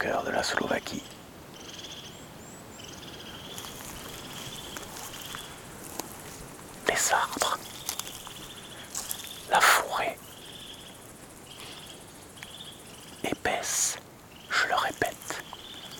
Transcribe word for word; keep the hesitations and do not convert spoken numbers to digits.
cœur de la Slovaquie. Les arbres, la forêt, épaisse, je le répète.